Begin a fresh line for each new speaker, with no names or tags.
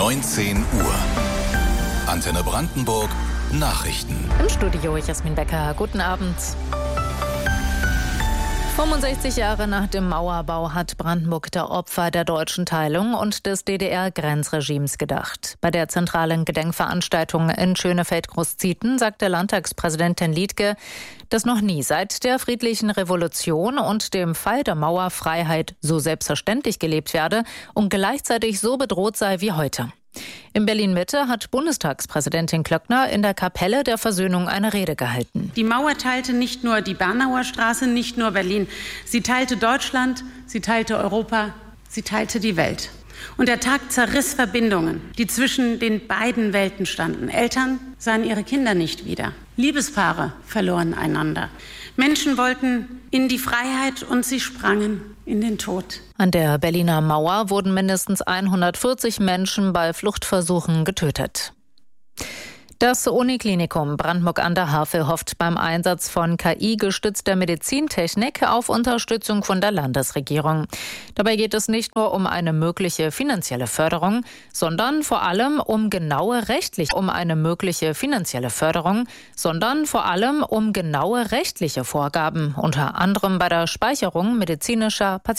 19 Uhr. Antenne Brandenburg Nachrichten.
Im Studio Jasmin Becker. Guten Abend. 65 Jahre nach dem Mauerbau hat Brandenburg der Opfer der deutschen Teilung und des DDR-Grenzregimes gedacht. Bei der zentralen Gedenkveranstaltung in Schönefeld-Großzieten sagte Landtagspräsidentin Liedtke, dass noch nie seit der friedlichen Revolution und dem Fall der Mauer Freiheit so selbstverständlich gelebt werde und gleichzeitig so bedroht sei wie heute. In Berlin-Mitte hat Bundestagspräsidentin Klöckner in der Kapelle der Versöhnung eine Rede gehalten.
Die Mauer teilte nicht nur die Bernauer Straße, nicht nur Berlin. Sie teilte Deutschland, sie teilte Europa, sie teilte die Welt. Und der Tag zerriss Verbindungen, die zwischen den beiden Welten standen. Eltern sahen ihre Kinder nicht wieder. Liebespaare verloren einander. Menschen wollten in die Freiheit und sie sprangen in den Tod.
An der Berliner Mauer wurden mindestens 140 Menschen bei Fluchtversuchen getötet. Das Uniklinikum Brandenburg an der Havel hofft beim Einsatz von KI-gestützter Medizintechnik auf Unterstützung von der Landesregierung. Dabei geht es nicht nur um eine mögliche finanzielle Förderung, sondern vor allem um genaue rechtliche Vorgaben, unter anderem bei der Speicherung medizinischer Patienten.